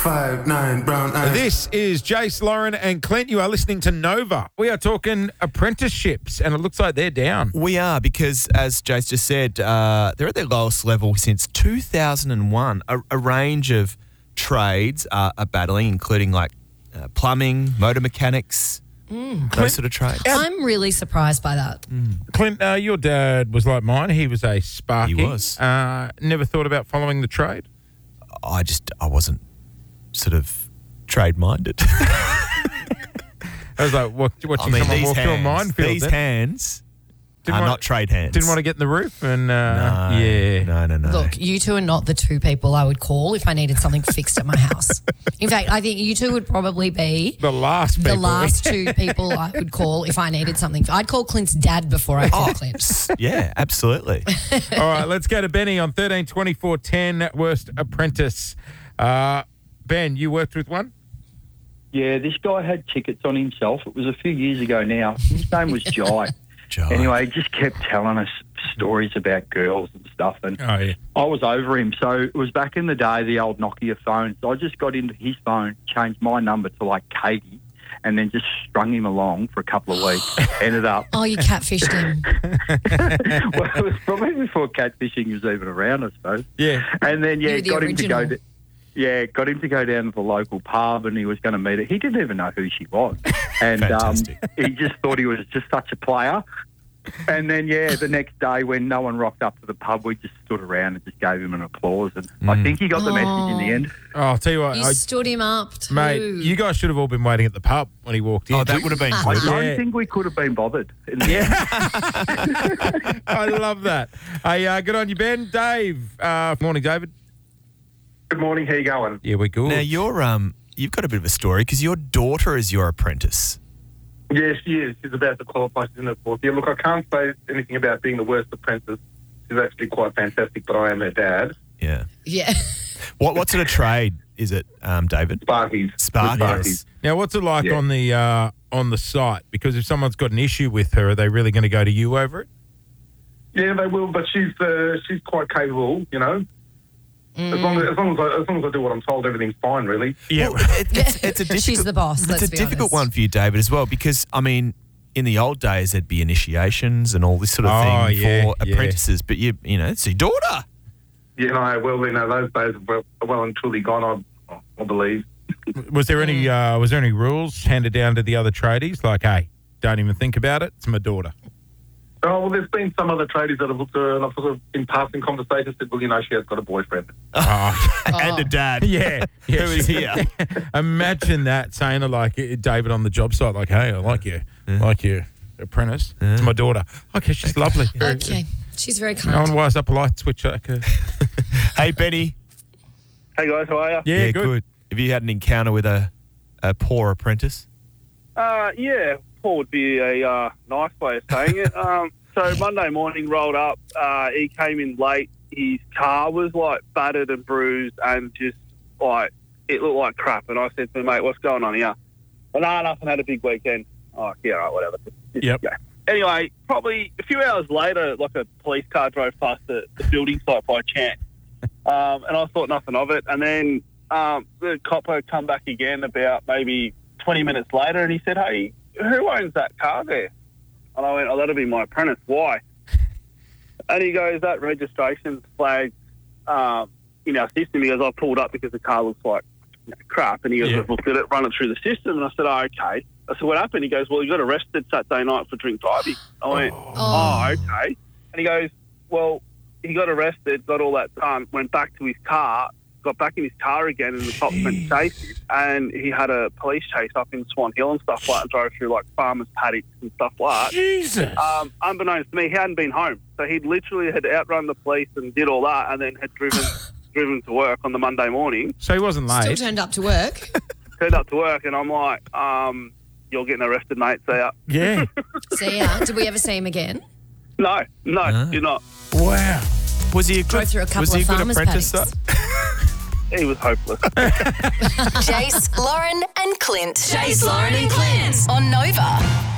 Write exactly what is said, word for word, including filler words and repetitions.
five, nine, brown eyes. This is Jace, Lauren and Clint. You are listening to Nova. We are talking apprenticeships, and it looks like they're down. We are because, as Jace just said, uh, they're at their lowest level since two thousand one. A, a range of trades are, are battling, including like uh, plumbing, motor mechanics, Mm. those sort of trades. I'm really surprised by that. Mm. Clint, uh, your dad was like mine. He was a sparky. He was. Uh, never thought about following the trade? I just, I wasn't sort of trade-minded. I was like what, watching I mean, someone these walk through a hands, minefield. these then. hands Didn't are want- not trade hands. Didn't want to get in the roof and, uh, No, yeah. no, no, no. Look, you two are not the two people I would call if I needed something fixed at my house. In fact, I think you two would probably be The last people. the last two people I would call if I needed something. I'd call Clint's dad before I call Clint. S- yeah, absolutely. All right, let's go to Benny on thirteen twenty-four ten, Worst Apprentice. Uh, Ben, you worked with one? Yeah, this guy had tickets on himself. It was a few years ago now. His name was Jai. Jai. Anyway, he just kept telling us stories about girls and stuff. And Oh, yeah. I was over him. So it was back in the day, the old Nokia phone. So I just got into his phone, changed my number to like Katie, and then just strung him along for a couple of weeks. Ended up, Oh, you catfished him. well, it was probably before catfishing was even around, I suppose. Yeah. And then, yeah, You were the got him to go original. to... Yeah, got him to go down to the local pub and he was going to meet her. He didn't even know who she was. And um, Fantastic. he just thought he was just such a player. And then, yeah, the next day when no one rocked up to the pub, we just stood around and just gave him an applause. And I think he got the message in the end. Oh, I'll tell you what, You I, stood him up too. mate, you guys should have all been waiting at the pub when he walked in. Oh, that would have been I good. don't Yeah. think we could have been bothered. In the end. I love that. Hey, uh, good on you, Ben. Dave. Uh, morning, David. Good morning. How you going? Yeah, we're good. Now, you're, um, you've got a bit of a story because your daughter is your apprentice. Yes, she is. She's about to qualify. She's in her fourth year. Look, I can't say anything about being the worst apprentice. She's actually quite fantastic, but I am her dad. Yeah. Yeah. What what sort of trade is it, um, David? Sparkies. Sparkies. Sparkies. Now, what's it like Yeah. on the uh, on the site? Because if someone's got an issue with her, are they really going to go to you over it? Yeah, they will, but she's uh, she's quite capable, you know. As long as, as long as I, as long as I do what I'm told, everything's fine, really. Yeah. Well, it, it's, it's a difficult, She's the boss, It's let's a be difficult honest. one for you, David, as well, because, I mean, in the old days, there'd be initiations and all this sort of Oh, thing yeah, for yeah. apprentices, but, you you know, it's your daughter. You know, well, you know, those days are well, well and truly gone, I, I believe. Was there any uh, was there any rules handed down to the other tradies? Like, hey, don't even think about it. It's my daughter. Oh, well, there's been some other tradies that have looked at her and I've sort of, in passing conversations, said, well, you know, she has got a boyfriend. Oh, And a dad. yeah, yeah. Who is here? Imagine that saying to like David on the job site, like, hey, I like you, like your apprentice. It's my daughter. Okay, she's lovely. Very good. Okay. She's very No one kind. wires up a light switch. Like a, Hey, Benny. Hey, guys, how are you? yeah, good. Have you had an encounter with a, a poor apprentice? Uh, yeah, poor would be a uh, nice way of saying it. Um, so Monday morning rolled up. Uh, he came in late. His car was like battered and bruised, and just like it looked like crap. And I said to him, "Mate, what's going on here?" Well, nah, nothing. Had a big weekend. Oh, yeah, all right, whatever. Just Yep. go. Anyway, probably a few hours later, like a police car drove past the, the building site by chance, um, and I thought nothing of it. And then um, the cop had come back again about maybe twenty minutes later, and he said, "Hey, who owns that car there?" And I went, "Oh, that'll be my apprentice. Why?" And he goes, "That registration's flagged um, in our system." He goes, "I pulled up because the car looks like you know, crap." And he goes, Yeah. "I've looked at it, run it through the system." And I said, "Oh, okay." I said, "What happened?" He goes, "Well, he got arrested Saturday night for drink driving." I went, Oh. "Oh, okay." And he goes, "Well, he got arrested, got all that done, went back to his car, got back in his car again, and the cops went to chase him. And he had a police chase up in Swan Hill and stuff like that, and drove through like farmers' paddocks and stuff like that. Jesus. Um, unbeknownst to me, he hadn't been home. So he'd literally had outrun the police and did all that, and then had driven driven to work on the Monday morning, So he wasn't Still late. turned up to work. turned up to work, and I'm like, um, you're getting arrested, mate, see ya. Yeah. See ya. Did we ever see him again? No, no, Ah. you're not. Wow. Was he a good, Drove through a couple was he a of good farmers' apprentice, paddocks. though? He was hopeless. Jace, Lauren, and Clint. Jace, Lauren, and Clint on Nova.